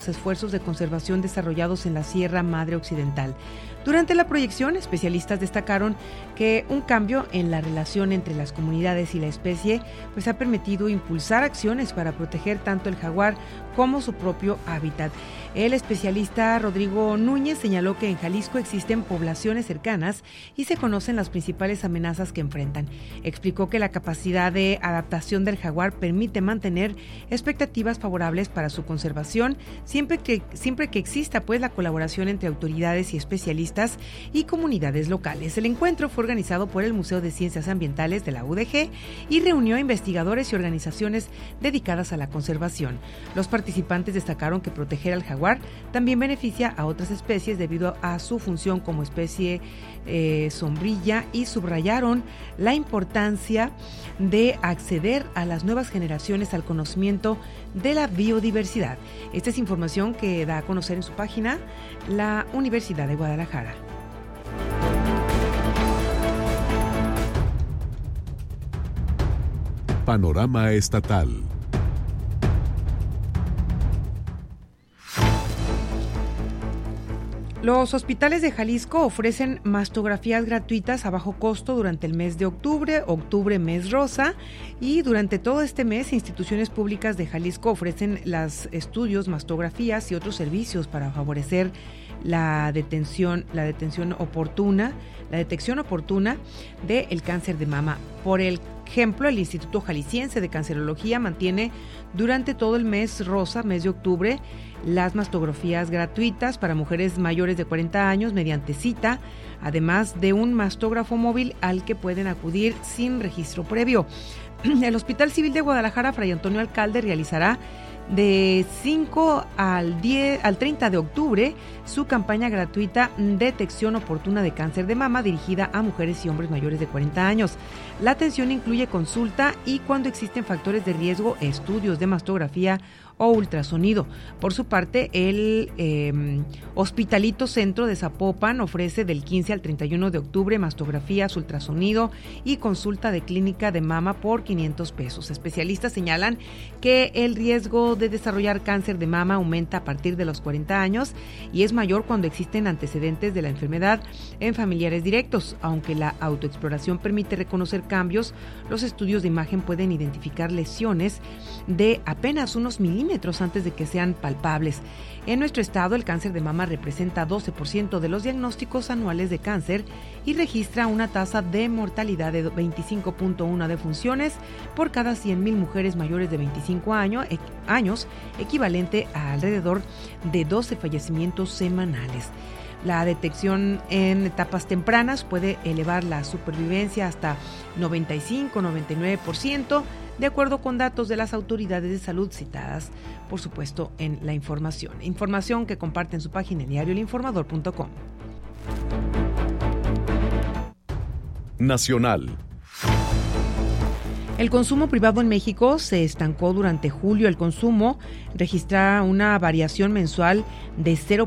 esfuerzos de conservación desarrollados en la Sierra Madre Occidental. Durante la proyección, especialistas destacaron que un cambio en la relación entre las comunidades y la especie ha permitido impulsar acciones para proteger tanto el jaguar como su propio hábitat. El especialista Rodrigo Núñez señaló que en Jalisco existen poblaciones cercanas y se conocen las principales amenazas que enfrentan. Explicó que la capacidad de adaptación del jaguar permite mantener expectativas favorables para su conservación, siempre que exista la colaboración entre autoridades y especialistas y comunidades locales. El encuentro fue organizado por el Museo de Ciencias Ambientales de la UDG y reunió a investigadores y organizaciones dedicadas a la conservación. Los participantes destacaron que proteger al jaguar también beneficia a otras especies debido a su función como especie sombrilla y subrayaron la importancia de acceder a las nuevas generaciones al conocimiento de la biodiversidad. Esta es información que da a conocer en su página la Universidad de Guadalajara. Panorama Estatal. Los hospitales de Jalisco ofrecen mastografías gratuitas a bajo costo durante el mes de octubre mes rosa, y durante todo este mes instituciones públicas de Jalisco ofrecen los estudios, mastografías y otros servicios para favorecer la detección oportuna del cáncer de mama. Por ejemplo, el Instituto Jalisciense de Cancerología mantiene durante todo el mes rosa, mes de octubre, las mastografías gratuitas para mujeres mayores de 40 años mediante cita, además de un mastógrafo móvil al que pueden acudir sin registro previo. El Hospital Civil de Guadalajara, Fray Antonio Alcalde, realizará de 5 al 30 de octubre su campaña gratuita Detección Oportuna de Cáncer de Mama, dirigida a mujeres y hombres mayores de 40 años. La atención incluye consulta y, cuando existen factores de riesgo, estudios de mastografía o ultrasonido. Por su parte, el Hospitalito Centro de Zapopan ofrece del 15 al 31 de octubre mastografías, ultrasonido y consulta de clínica de mama por $500. Especialistas señalan que el riesgo de desarrollar cáncer de mama aumenta a partir de los 40 años y es mayor cuando existen antecedentes de la enfermedad en familiares directos. Aunque la autoexploración permite reconocer cambios, los estudios de imagen pueden identificar lesiones de apenas unos milímetros antes de que sean palpables. En nuestro estado, el cáncer de mama representa 12% de los diagnósticos anuales de cáncer y registra una tasa de mortalidad de 25.1 defunciones por cada 100,000 mujeres mayores de 25 años, equivalente a alrededor de 12 fallecimientos semanales. La detección en etapas tempranas puede elevar la supervivencia hasta 95-99%, de acuerdo con datos de las autoridades de salud citadas, por supuesto, en la información. Información que comparte en su página diarioelinformador.com. Nacional. El consumo privado en México se estancó durante julio. El consumo registra una variación mensual de